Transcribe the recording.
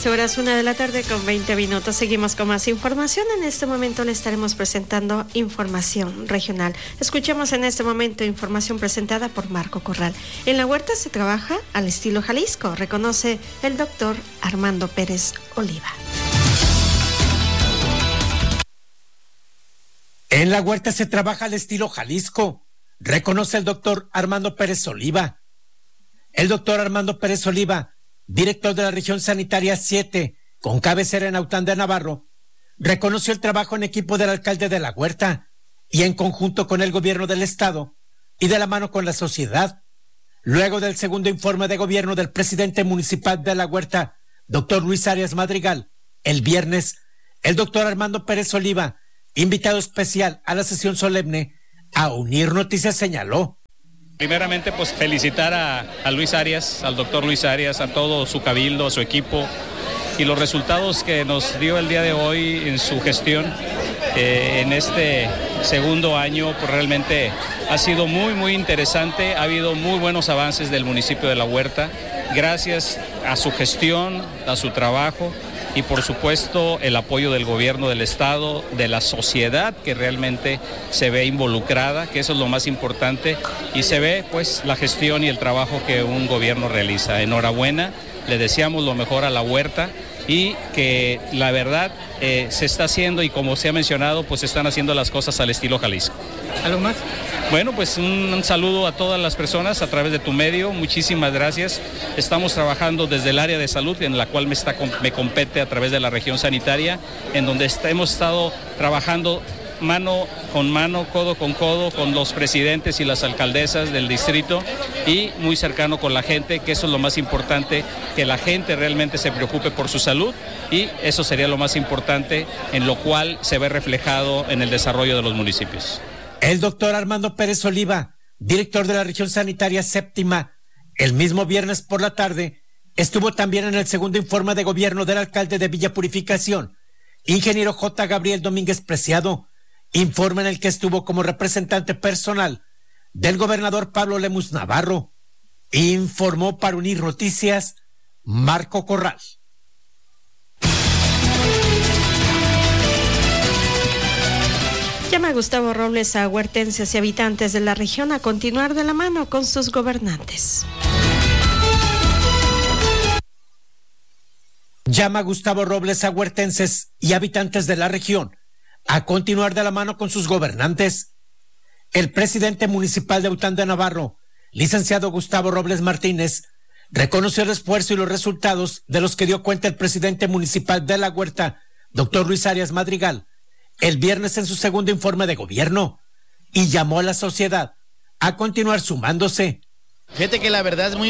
horas, 1:20 p.m. Seguimos con más información. En este momento le estaremos presentando información regional. Escuchemos en este momento información presentada por Marco Corral. En la huerta se trabaja al estilo Jalisco, reconoce el doctor Armando Pérez Oliva. En la huerta se trabaja al estilo Jalisco, reconoce el doctor Armando Pérez Oliva. El doctor Armando Pérez Oliva, director de la región sanitaria 7, con cabecera en Aután de Navarro, reconoció el trabajo en equipo del alcalde de la huerta y en conjunto con el gobierno del estado y de la mano con la sociedad. Luego del segundo informe de gobierno del presidente municipal de la huerta, doctor Luis Arias Madrigal, el viernes, el doctor Armando Pérez Oliva, invitado especial a la sesión solemne, a Unir Noticias señaló: primeramente, pues felicitar a Luis Arias, al doctor Luis Arias, a todo su cabildo, a su equipo, y los resultados que nos dio el día de hoy en su gestión en este segundo año, pues realmente ha sido muy interesante. Ha habido muy buenos avances del municipio de La Huerta, gracias a su gestión, a su trabajo y por supuesto el apoyo del gobierno del estado, de la sociedad que realmente se ve involucrada, que eso es lo más importante, y se ve pues la gestión y el trabajo que un gobierno realiza. Enhorabuena, le deseamos lo mejor a La Huerta y que la verdad se está haciendo, y como se ha mencionado, pues se están haciendo las cosas al estilo Jalisco. ¿Algo más? Bueno, pues un saludo a todas las personas a través de tu medio, muchísimas gracias. Estamos trabajando desde el área de salud, en la cual me compete a través de la región sanitaria, en donde hemos estado trabajando mano con mano, codo con codo, con los presidentes y las alcaldesas del distrito y muy cercano con la gente, que eso es lo más importante, que la gente realmente se preocupe por su salud, y eso sería lo más importante, en lo cual se ve reflejado en el desarrollo de los municipios. El doctor Armando Pérez Oliva, director de la región sanitaria 7, el mismo viernes por la tarde, estuvo también en el segundo informe de gobierno del alcalde de Villa Purificación, ingeniero J. Gabriel Domínguez Preciado, informe en el que estuvo como representante personal del gobernador Pablo Lemus Navarro. Informó para Unir Noticias Marco Corral. Llama a Gustavo Robles a huertenses y habitantes de la región a continuar de la mano con sus gobernantes. Llama a Gustavo Robles a huertenses y habitantes de la región a continuar de la mano con sus gobernantes. El presidente municipal de Aután de Navarro, licenciado Gustavo Robles Martínez, reconoció el esfuerzo y los resultados de los que dio cuenta el presidente municipal de La Huerta, doctor Luis Arias Madrigal, el viernes en su segundo informe de gobierno, y llamó a la sociedad a continuar sumándose. Fíjate que la verdad es muy